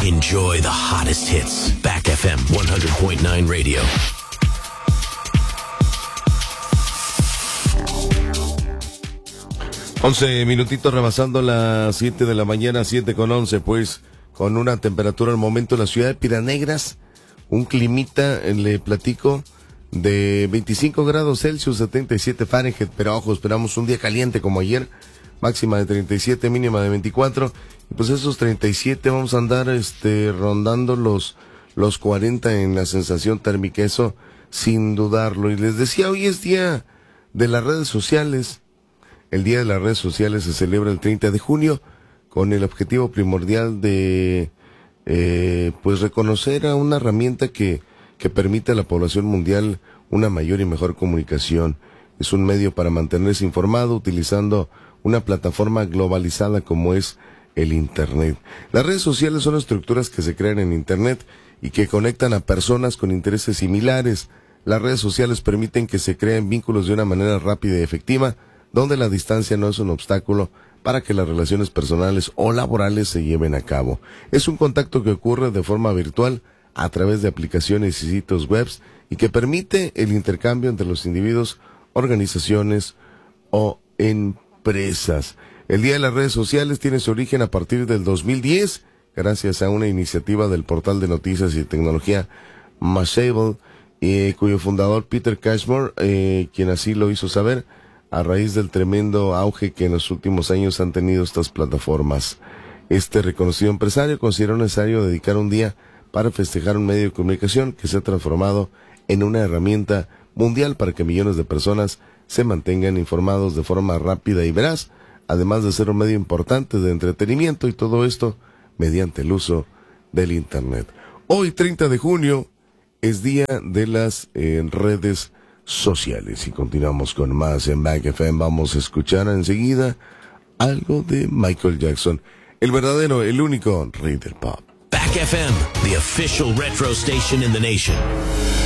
Enjoy the hottest hits. Back FM 100.9 Radio. Once minutitos rebasando las 7 de la mañana, 7:11, pues, con una temperatura al momento en la ciudad de Piedras, un climita, le platico, de 25 grados Celsius, 77 Fahrenheit, pero ojo, esperamos un día caliente como ayer, máxima de 37, mínima de 24, y pues esos 37 vamos a andar, rondando los 40 en la sensación térmica, eso sin dudarlo. Y les decía, hoy es día de las redes sociales. El Día de las Redes Sociales se celebra el 30 de junio con el objetivo primordial de pues reconocer a una herramienta que permite a la población mundial una mayor y mejor comunicación. Es un medio para mantenerse informado utilizando una plataforma globalizada como es el Internet. Las redes sociales son estructuras que se crean en Internet y que conectan a personas con intereses similares. Las redes sociales permiten que se creen vínculos de una manera rápida y efectiva, donde la distancia no es un obstáculo para que las relaciones personales o laborales se lleven a cabo. Es un contacto que ocurre de forma virtual a través de aplicaciones y sitios web y que permite el intercambio entre los individuos, organizaciones o empresas. El Día de las Redes Sociales tiene su origen a partir del 2010, gracias a una iniciativa del portal de noticias y tecnología Mashable, cuyo fundador Peter Cashmore, quien así lo hizo saber, a raíz del tremendo auge que en los últimos años han tenido estas plataformas. Este reconocido empresario consideró necesario dedicar un día para festejar un medio de comunicación que se ha transformado en una herramienta mundial para que millones de personas se mantengan informados de forma rápida y veraz, además de ser un medio importante de entretenimiento, y todo esto mediante el uso del Internet. Hoy, 30 de junio, es día de las redes sociales y continuamos con más en Back FM. Vamos a escuchar enseguida algo de Michael Jackson, el verdadero, el único rey del pop. Back FM, the official retro station in the nation.